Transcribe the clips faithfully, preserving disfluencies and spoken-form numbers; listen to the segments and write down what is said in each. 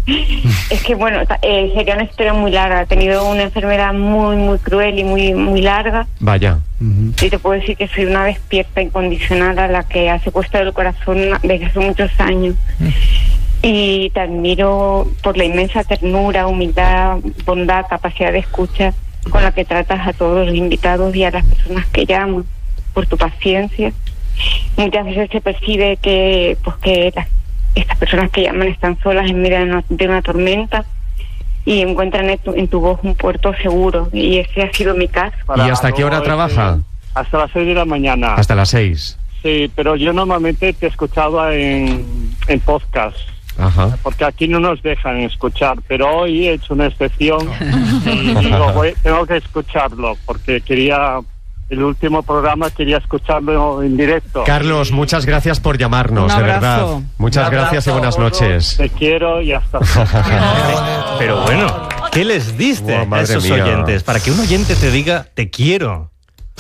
Es que, bueno, eh, sería una historia muy larga. Ha tenido una enfermedad muy, muy cruel y muy, muy larga. Vaya. Uh-huh. Y te puedo decir que soy una despierta incondicional a la que ha secuestrado el corazón desde hace muchos años. Uh-huh. Y te admiro por la inmensa ternura, humildad, bondad, capacidad de escucha con la que tratas a todos los invitados y a las personas que llaman, por tu paciencia. Muchas veces se percibe que, pues, que las, estas personas que llaman están solas en medio de una, de una tormenta y encuentran en tu, en tu voz un puerto seguro, y ese ha sido mi caso. ¿Y hasta qué hora trabaja? Hasta las seis de la mañana. Hasta las seis. Sí, pero yo normalmente te escuchaba en, en podcast. Ajá. Porque aquí no nos dejan escuchar, pero hoy he hecho una excepción y digo, voy, tengo que escucharlo porque quería, el último programa quería escucharlo en directo. Carlos, muchas gracias por llamarnos, de verdad. Muchas gracias y buenas noches. Te quiero y hasta. Pero bueno, ¿qué les diste oh, a esos mía. oyentes? Para que un oyente te diga, te quiero.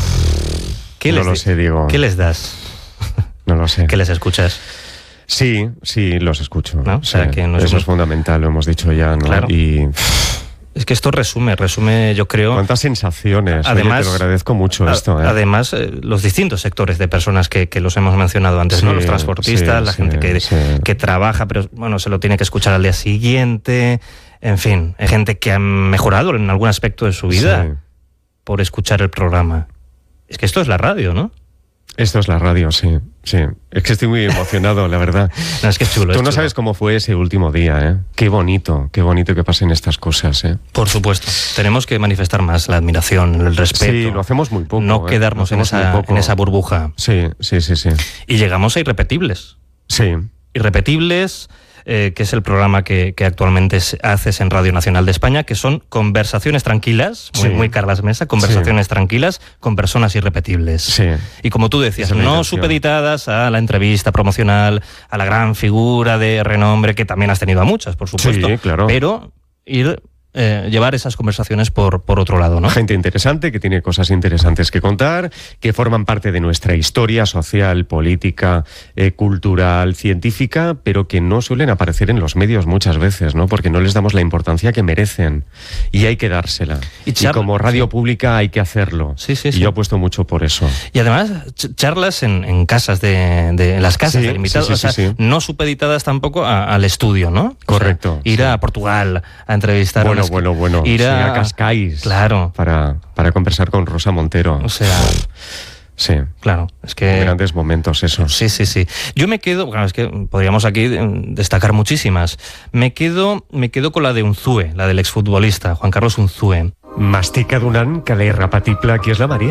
¿Qué no les lo sé, Diego. ¿Qué les das? No lo sé. ¿Qué les escuchas? Sí, sí, los escucho. ¿No? O sea, sí, que nos eso hemos... es fundamental, lo hemos dicho ya, ¿no? Claro. Y es que esto resume, resume, yo creo... ¿Cuántas sensaciones? Además, Oye, te lo agradezco mucho a, esto. ¿eh? Además, eh, los distintos sectores de personas que, que los hemos mencionado antes, sí, ¿no? Los transportistas, sí, la sí, gente que, sí. que trabaja, pero bueno, se lo tiene que escuchar al día siguiente. En fin, hay gente que ha mejorado en algún aspecto de su vida sí. por escuchar el programa. Es que esto es la radio, ¿no? Esto es la radio, sí, sí. Es que estoy muy emocionado, la verdad. No, es que es chulo. Tú es no chulo. sabes cómo fue ese último día, ¿eh? Qué bonito, qué bonito que pasen estas cosas, ¿eh? Por supuesto. Tenemos que manifestar más la admiración, el respeto. Sí, lo hacemos muy poco. No ¿eh? quedarnos en esa, en esa burbuja. Sí, sí, sí, sí. Y llegamos a Irrepetibles. Sí. Irrepetibles, eh, que es el programa que, que actualmente haces en Radio Nacional de España, que son conversaciones tranquilas, muy, sí. muy Carlas Mesa, conversaciones sí. tranquilas con personas irrepetibles. Sí. Y como tú decías, no intención. supeditadas a la entrevista promocional, a la gran figura de renombre, que también has tenido a muchas, por supuesto. Sí, claro. Pero ir... Eh, llevar esas conversaciones por, por otro lado, ¿no? Gente interesante, que tiene cosas interesantes que contar, que forman parte de nuestra historia social, política, eh, cultural, científica, pero que no suelen aparecer en los medios muchas veces, ¿no? Porque no les damos la importancia que merecen y hay que dársela. Y, y como radio sí. pública hay que hacerlo. Sí, sí, y sí. yo apuesto mucho por eso. Y además, ch charlas en, en casas de, de en las casas sí, del invitado, sí, sí, o sea, sí, sí. no supeditadas tampoco a, al estudio, ¿no? Correcto. O sea, ir sí. a Portugal a entrevistar bueno, a unas... Bueno, bueno, ir a... sí, a Cascais. Claro. Para, para conversar con Rosa Montero. O sea... Sí. Claro, es que... Grandes momentos esos. Sí, sí, sí. Yo me quedo... Bueno, es que podríamos aquí destacar muchísimas. Me quedo, me quedo con la de Unzué, la del exfutbolista, Juan Carlos Unzué. Mastica donant que la irrepetible aquí es la María.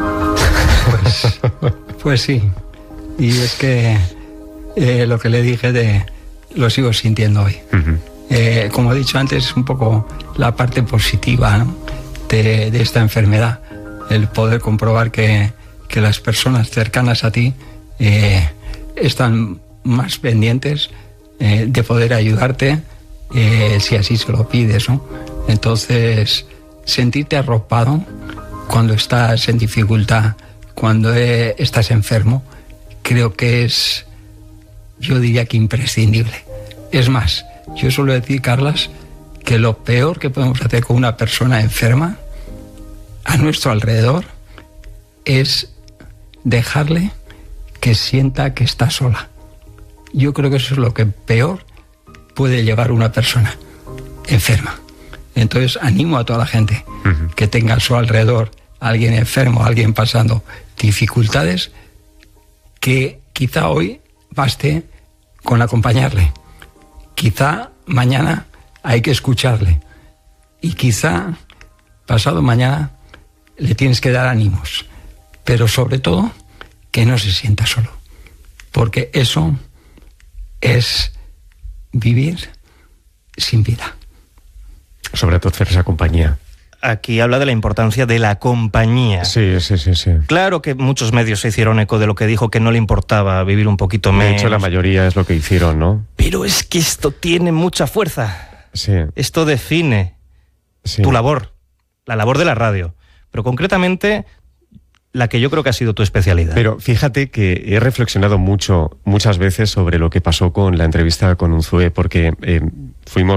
Pues, pues sí. Y es que eh, lo que le dije de... lo sigo sintiendo hoy. Uh-huh. Eh, como he dicho antes, es un poco la parte positiva, ¿no? de, de esta enfermedad, el poder comprobar que, que las personas cercanas a ti eh, están más pendientes eh, de poder ayudarte eh, si así se lo pides, ¿no? Entonces, sentirte arropado cuando estás en dificultad, cuando eh, estás enfermo, creo que es, yo diría que imprescindible. Es más, yo suelo decir, Carlas, que lo peor que podemos hacer con una persona enferma a nuestro alrededor es dejarle que sienta que está sola. Yo creo que eso es lo que peor puede llevar una persona enferma. Entonces animo a toda la gente uh-huh. que tenga a su alrededor a alguien enfermo, a alguien pasando dificultades, que quizá hoy baste con acompañarle. Quizá mañana hay que escucharle y quizá pasado mañana le tienes que dar ánimos, pero sobre todo que no se sienta solo, porque eso es vivir sin vida. Sobre todo hacer esa compañía. Aquí habla de la importancia de la compañía. Sí, sí, sí, sí. Claro que muchos medios se hicieron eco de lo que dijo, que no le importaba vivir un poquito menos. De hecho, la mayoría es lo que hicieron, ¿no? Pero es que esto tiene mucha fuerza. Sí. Esto define sí. tu labor, la labor de la radio. Pero concretamente, la que yo creo que ha sido tu especialidad. Pero fíjate que he reflexionado mucho, muchas veces sobre lo que pasó con la entrevista con Unzué, porque eh, fuimos